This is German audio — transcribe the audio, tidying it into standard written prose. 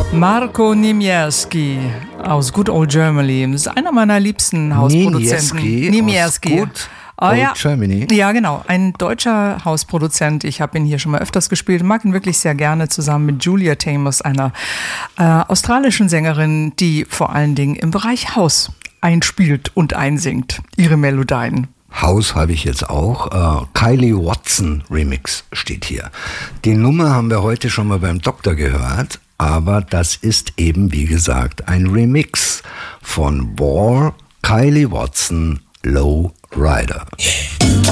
Marco Niemiecki aus Good Old Germany. Das ist einer meiner liebsten Hausproduzenten. Niemiecki. Good Old Germany. Ja, genau. Ein deutscher Hausproduzent. Ich habe ihn hier schon mal öfters gespielt. Mag ihn wirklich sehr gerne zusammen mit Julia Tamas, einer australischen Sängerin, die vor allen Dingen im Bereich Haus einspielt und einsingt. Ihre Melodien. House habe ich jetzt auch. Kylie Watson Remix steht hier. Die Nummer haben wir heute schon mal beim Doktor gehört, aber das ist eben, wie gesagt, ein Remix von War, Kylie Watson, Low Rider.